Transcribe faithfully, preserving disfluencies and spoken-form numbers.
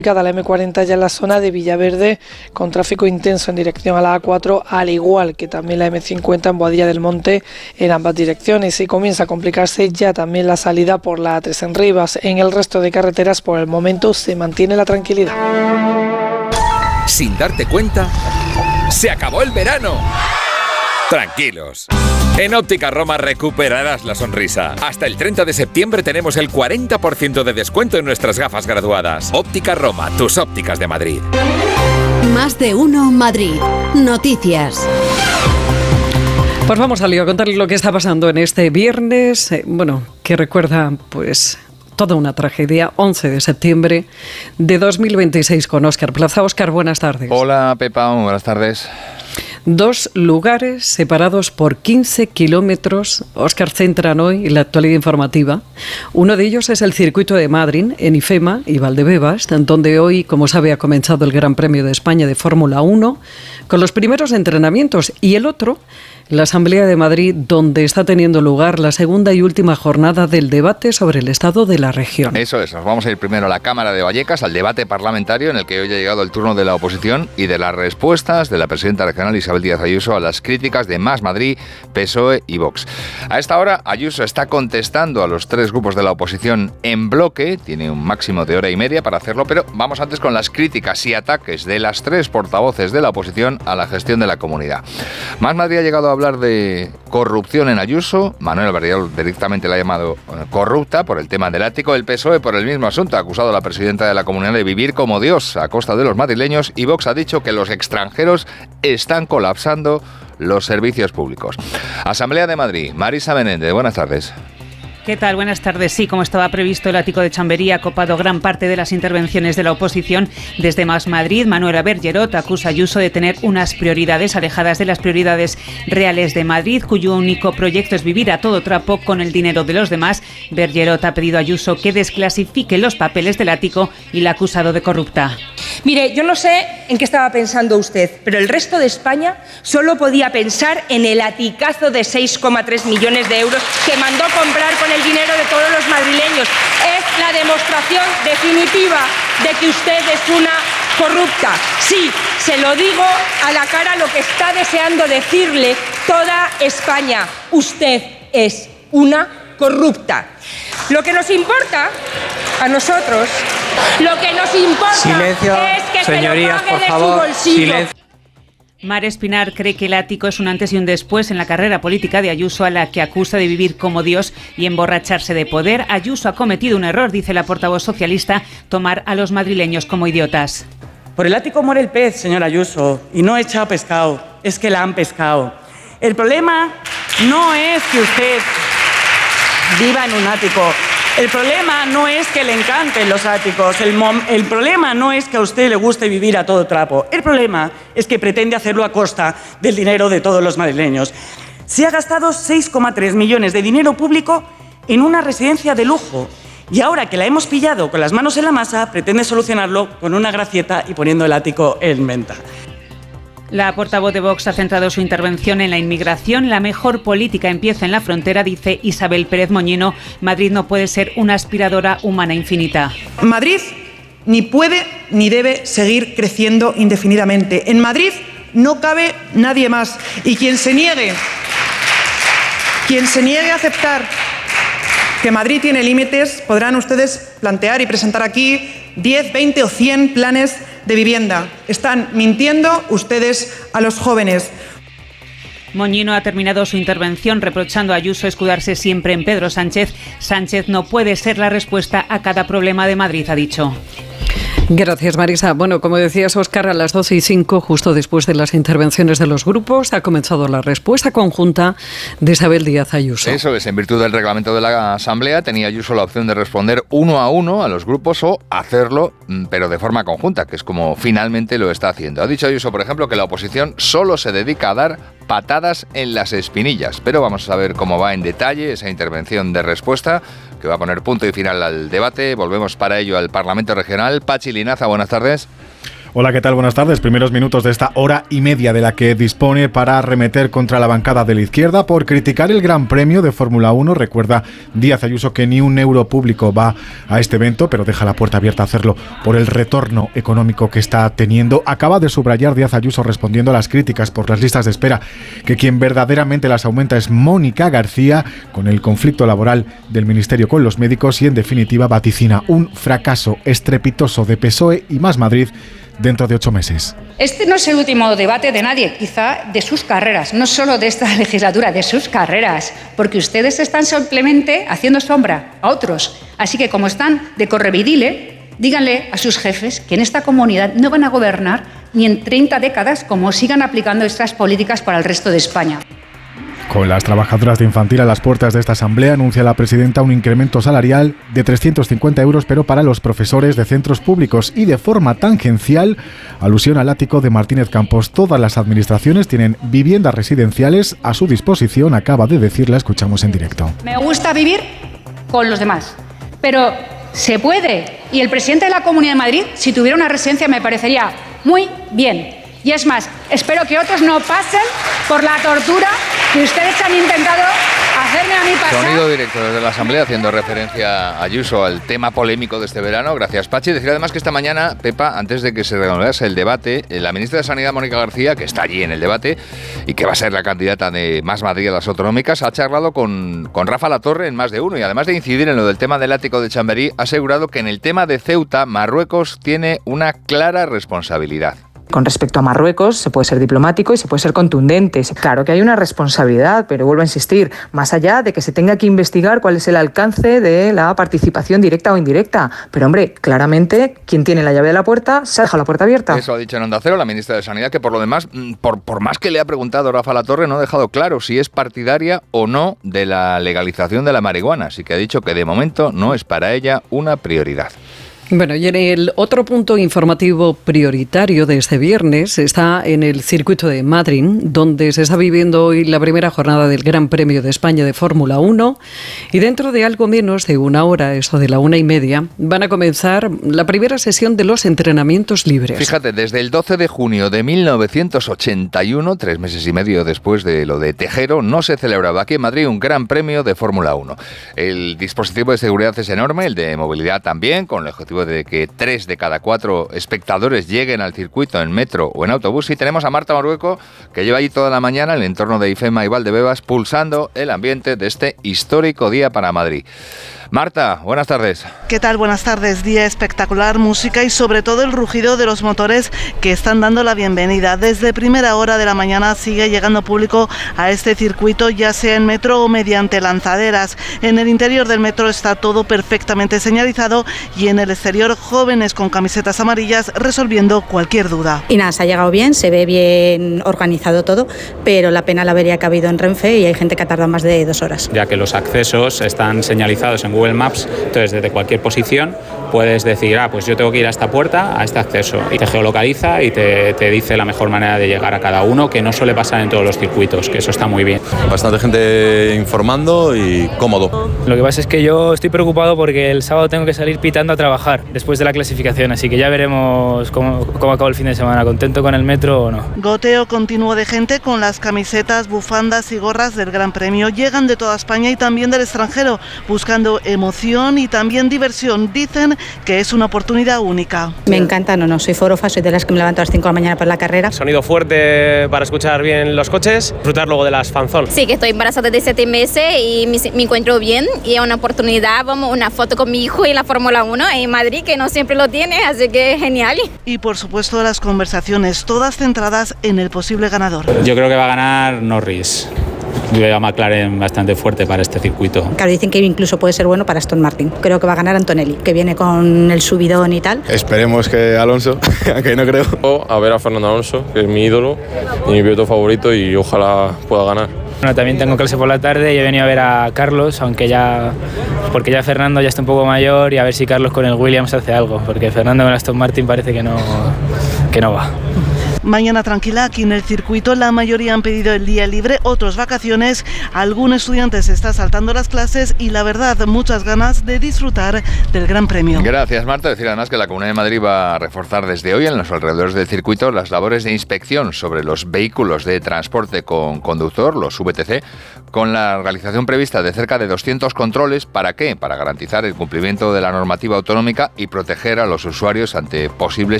La eme cuarenta ya en la zona de Villaverde con tráfico intenso en dirección a la a cuatro, al igual que también la eme cincuenta en Boadilla del Monte en ambas direcciones, y comienza a complicarse ya también la salida por la a tres en Rivas. En el resto de carreteras por el momento se mantiene la tranquilidad. Sin darte cuenta, se acabó el verano. Tranquilos. En Óptica Roma recuperarás la sonrisa. Hasta el treinta de septiembre tenemos el cuarenta por ciento de descuento en nuestras gafas graduadas. Óptica Roma, tus ópticas de Madrid. Más de uno Madrid. Noticias. Pues vamos a lío a contarles lo que está pasando en este viernes. Eh, bueno, que recuerda, pues, toda una tragedia. once de septiembre de dos mil veintiséis con Óscar Plaza. Óscar, buenas tardes. Hola, Pepa, buenas tardes. Dos lugares separados por quince kilómetros. Óscar, centran hoy en la actualidad informativa. Uno de ellos es el circuito de Madrid, en IFEMA y Valdebebas, donde hoy, como sabe, ha comenzado el Gran Premio de España de Fórmula uno, con los primeros entrenamientos. Y el otro, la Asamblea de Madrid, donde está teniendo lugar la segunda y última jornada del debate sobre el estado de la región. Eso es, nos vamos a ir primero a la Cámara de Vallecas, al debate parlamentario, en el que hoy ha llegado el turno de la oposición y de las respuestas de la presidenta regional Isabel Díaz Ayuso a las críticas de Más Madrid, P S O E y Vox. A esta hora, Ayuso está contestando a los tres grupos de la oposición en bloque, tiene un máximo de hora y media para hacerlo, pero vamos antes con las críticas y ataques de las tres portavoces de la oposición a la gestión de la comunidad. Más Madrid ha llegado a hablar de corrupción en Ayuso. Manuel Barriol directamente la ha llamado corrupta por el tema del ático. El P S O E por el mismo asunto ha acusado a la presidenta de la comunidad de vivir como Dios a costa de los madrileños, y Vox ha dicho que los extranjeros están colapsando los servicios públicos. Asamblea de Madrid, Marisa Menéndez, buenas tardes. ¿Qué tal? Buenas tardes. Sí, como estaba previsto, el ático de Chamberí ha copado gran parte de las intervenciones de la oposición. Desde Más Madrid, Manuela Bergerot acusa a Ayuso de tener unas prioridades alejadas de las prioridades reales de Madrid, cuyo único proyecto es vivir a todo trapo con el dinero de los demás. Bergerot ha pedido a Ayuso que desclasifique los papeles del ático y la ha acusado de corrupta. Mire, yo no sé en qué estaba pensando usted, pero el resto de España solo podía pensar en el aticazo de seis coma tres millones de euros que mandó comprar con el dinero de todos los madrileños. Es la demostración definitiva de que usted es una corrupta. Sí, se lo digo a la cara, lo que está deseando decirle toda España. Usted es una corrupta. Lo que nos importa a nosotros, lo que nos importa Silencio, es que señorías, se lo pague por de favor, su bolsillo. silencio. Mar Espinar cree que el ático es un antes y un después en la carrera política de Ayuso, a la que acusa de vivir como Dios y emborracharse de poder. Ayuso ha cometido un error, dice la portavoz socialista, tomar a los madrileños como idiotas. Por el ático muere el pez, señor Ayuso, y no echa pescado, es que la han pescado. El problema no es que usted viva en un ático. El problema no es que le encanten los áticos, el, mom- el problema no es que a usted le guste vivir a todo trapo, el problema es que pretende hacerlo a costa del dinero de todos los madrileños. Se ha gastado seis coma tres millones de dinero público en una residencia de lujo, y ahora que la hemos pillado con las manos en la masa, pretende solucionarlo con una gracieta y poniendo el ático en venta. La portavoz de Vox ha centrado su intervención en la inmigración. La mejor política empieza en la frontera, dice Isabel Pérez Moñino. Madrid no puede ser una aspiradora humana infinita. Madrid ni puede ni debe seguir creciendo indefinidamente. En Madrid no cabe nadie más. Y quien se niegue, quien se niegue a aceptar que Madrid tiene límites, podrán ustedes plantear y presentar aquí diez, veinte o cien planes de vivienda. Están mintiendo ustedes a los jóvenes. Moñino ha terminado su intervención reprochando a Ayuso escudarse siempre en Pedro Sánchez. Sánchez no puede ser la respuesta a cada problema de Madrid, ha dicho. Gracias, Marisa. Bueno, como decías, Óscar, a las doce y cinco, justo después de las intervenciones de los grupos, ha comenzado la respuesta conjunta de Isabel Díaz Ayuso. Eso es, en virtud del reglamento de la Asamblea, tenía Ayuso la opción de responder uno a uno a los grupos o hacerlo, pero de forma conjunta, que es como finalmente lo está haciendo. Ha dicho Ayuso, por ejemplo, que la oposición solo se dedica a dar patadas en las espinillas. Pero vamos a ver cómo va en detalle esa intervención de respuesta, que va a poner punto y final al debate. Volvemos para ello al Parlamento Regional. Pachi Linaza, buenas tardes. Hola, ¿qué tal? Buenas tardes. Primeros minutos de esta hora y media de la que dispone para arremeter contra la bancada de la izquierda por criticar el Gran Premio de Fórmula uno. Recuerda Díaz Ayuso que ni un euro público va a este evento, pero deja la puerta abierta a hacerlo por el retorno económico que está teniendo. Acaba de subrayar Díaz Ayuso respondiendo a las críticas por las listas de espera que quien verdaderamente las aumenta es Mónica García, con el conflicto laboral del Ministerio con los médicos, y en definitiva vaticina un fracaso estrepitoso de P S O E y Más Madrid dentro de ocho meses. Este no es el último debate de nadie, quizá de sus carreras, no solo de esta legislatura, de sus carreras, porque ustedes están simplemente haciendo sombra a otros. Así que como están de correvidile, díganle a sus jefes que en esta comunidad no van a gobernar ni en treinta décadas como sigan aplicando estas políticas para el resto de España. Con las trabajadoras de infantil a las puertas de esta asamblea, anuncia la presidenta un incremento salarial de trescientos cincuenta euros, pero para los profesores de centros públicos, y de forma tangencial, alusión al ático de Martínez Campos. Todas las administraciones tienen viviendas residenciales a su disposición, acaba de decir, la escuchamos en directo. Me gusta vivir con los demás, pero se puede. Y el presidente de la Comunidad de Madrid, si tuviera una residencia, me parecería muy bien. Y es más, espero que otros no pasen por la tortura que ustedes han intentado hacerme a mí pasar. Sonido directo desde la Asamblea, haciendo referencia a Ayuso, al tema polémico de este verano. Gracias, Pachi. Decir además que esta mañana, Pepa, antes de que se reanudase el debate, la ministra de Sanidad, Mónica García, que está allí en el debate y que va a ser la candidata de Más Madrid a las autonómicas, ha charlado con, con Rafa Latorre en Más de Uno, y además de incidir en lo del tema del ático de Chamberí, ha asegurado que en el tema de Ceuta, Marruecos tiene una clara responsabilidad. Con respecto a Marruecos, se puede ser diplomático y se puede ser contundente. Claro que hay una responsabilidad, pero vuelvo a insistir, más allá de que se tenga que investigar cuál es el alcance de la participación directa o indirecta. Pero, hombre, claramente, quien tiene la llave de la puerta, se ha dejado la puerta abierta. Eso ha dicho en Onda Cero la ministra de Sanidad, que por lo demás, por, por más que le ha preguntado Rafa Latorre, no ha dejado claro si es partidaria o no de la legalización de la marihuana. Así que ha dicho que de momento no es para ella una prioridad. Bueno, y en el otro punto informativo prioritario de este viernes está en el circuito de Madrid, donde se está viviendo hoy la primera jornada del Gran Premio de España de Fórmula uno, y dentro de algo menos de una hora, eso de la una y media, van a comenzar la primera sesión de los entrenamientos libres. Fíjate, desde el doce de junio de mil novecientos ochenta y uno, tres meses y medio después de lo de Tejero, no se celebraba aquí en Madrid un Gran Premio de Fórmula uno. El dispositivo de seguridad es enorme, el de movilidad también, con el objetivo de que tres de cada cuatro espectadores lleguen al circuito en metro o en autobús. Y tenemos a Marta Marueco, que lleva ahí toda la mañana en el entorno de IFEMA y Valdebebas, pulsando el ambiente de este histórico día para Madrid. Marta, buenas tardes. ¿Qué tal? Buenas tardes. Día espectacular, música y sobre todo el rugido de los motores que están dando la bienvenida. Desde primera hora de la mañana sigue llegando público a este circuito, ya sea en metro o mediante lanzaderas. En el interior del metro está todo perfectamente señalizado y en el exterior jóvenes con camisetas amarillas resolviendo cualquier duda. Y nada, se ha llegado bien, se ve bien organizado todo, pero la pena la avería que ha habido en Renfe y hay gente que ha tardado más de dos horas. Ya que los accesos están señalizados en Google Maps, entonces desde cualquier posición puedes decir, ah, pues yo tengo que ir a esta puerta, a este acceso, y te geolocaliza y te, te dice la mejor manera de llegar a cada uno, que no suele pasar en todos los circuitos, que eso está muy bien. Bastante gente informando y cómodo. Lo que pasa es que yo estoy preocupado porque el sábado tengo que salir pitando a trabajar después de la clasificación, así que ya veremos cómo, cómo acaba el fin de semana, contento con el metro o no. Goteo continuo de gente con las camisetas, bufandas y gorras del Gran Premio. Llegan de toda España y también del extranjero, buscando emoción y también diversión. Dicen que es una oportunidad única. Me encanta, no, no, soy forofa, soy de las que me levanto a las cinco de la mañana para la carrera. Sonido fuerte para escuchar bien los coches, disfrutar luego de las fanzón. Sí, que estoy embarazada de siete meses y me, me encuentro bien y es una oportunidad, vamos, una foto con mi hijo en la Fórmula uno en Madrid, que no siempre lo tiene, así que genial. Y por supuesto las conversaciones, todas centradas en el posible ganador. Yo creo que va a ganar Norris. Yo veo a McLaren bastante fuerte para este circuito. Claro, dicen que incluso puede ser bueno para Aston Martin. Creo que va a ganar Antonelli, que viene con el subidón y tal. Esperemos que Alonso, aunque no creo. A ver a Fernando Alonso, que es mi ídolo y mi piloto favorito, y ojalá pueda ganar. Bueno, también tengo clase por la tarde y he venido a ver a Carlos, aunque ya, porque ya Fernando ya está un poco mayor, y a ver si Carlos con el Williams hace algo, porque Fernando con el Aston Martin parece que no, que no va. Mañana tranquila aquí en el circuito, la mayoría han pedido el día libre, otros vacaciones, algún estudiante se está saltando las clases y la verdad, muchas ganas de disfrutar del Gran Premio. Gracias, Marta. Decir además que la Comunidad de Madrid va a reforzar desde hoy en los alrededores del circuito las labores de inspección sobre los vehículos de transporte con conductor, los V T C, con la realización prevista de cerca de doscientos controles. ¿Para qué? Para garantizar el cumplimiento de la normativa autonómica y proteger a los usuarios ante posibles